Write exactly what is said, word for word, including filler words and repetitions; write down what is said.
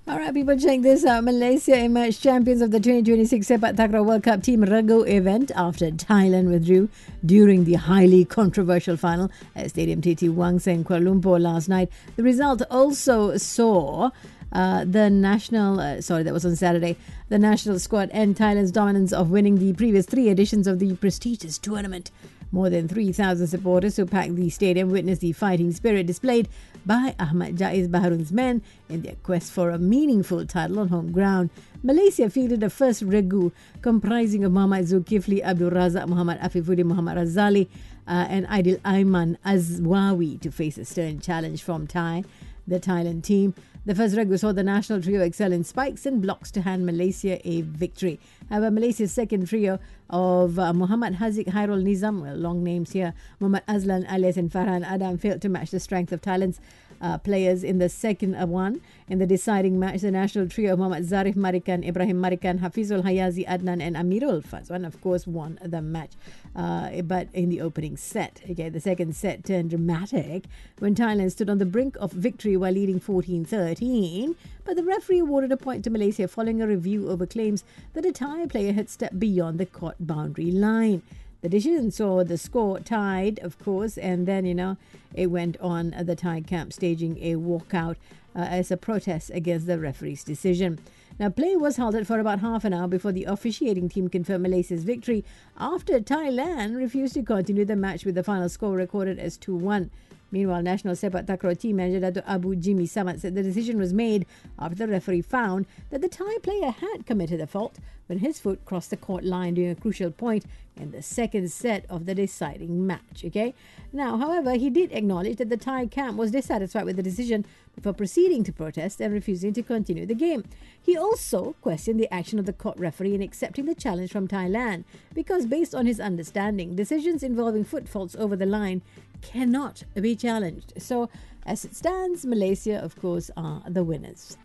All right, people, check this out. Malaysia emerged champions of the twenty twenty-six Sepak Takraw World Cup Team Rego event after Thailand withdrew during the highly controversial final at Stadium T T Wang Seng, Kuala Lumpur last night. The result also saw uh, the national, uh, sorry, that was on Saturday, the national squad end Thailand's dominance of winning the previous three editions of the prestigious tournament. More than three thousand supporters who packed the stadium witnessed the fighting spirit displayed by Ahmad Jaiz Baharun's men in their quest for a meaningful title on home ground. Malaysia fielded the first regu comprising of Muhammad Zulkifli, Abdul Razak Muhammad Afifuddin Muhammad Razali uh, and Aidil Aiman Azwawi to face a stern challenge from Thai, the Thailand team. The first regu saw the national trio excel in spikes and blocks to hand Malaysia a victory. However, Malaysia's second trio of uh, Muhammad Haziq Hairul Nizam, well, long names here, Muhammad Azlan Alias and Farhan Adam failed to match the strength of Thailand's uh, players in the second uh, one. In the deciding match, the national trio of Muhammad Zarif Marikan, Ibrahim Marikan, Hafizul Hayazi Adnan and Amirul Fazwan, of course, won the match. Uh, but in the opening set, okay, the second set turned dramatic when Thailand stood on the brink of victory while leading fourteen thirteen. But the referee awarded a point to Malaysia following a review over claims that a Thai player had stepped beyond the court boundary line. The decision saw the score tied, of course, and then, you know, it went on uh, the Thai camp staging a walkout uh, as a protest against the referee's decision. Now, play was halted for about half an hour before the officiating team confirmed Malaysia's victory after Thailand refused to continue the match with the final score recorded as two one. Meanwhile, National Sepak Takraw team manager Dato' Abu Jimmy Samad said the decision was made after the referee found that the Thai player had committed a fault when his foot crossed the court line during a crucial point in the second set of the deciding match. Okay. Now, however, he did acknowledge that the Thai camp was dissatisfied with the decision before proceeding to protest and refusing to continue the game. He also questioned the action of the court referee in accepting the challenge from Thailand because, based on his understanding, decisions involving foot faults over the line cannot be challenged. So, as it stands, Malaysia, of course, are the winners.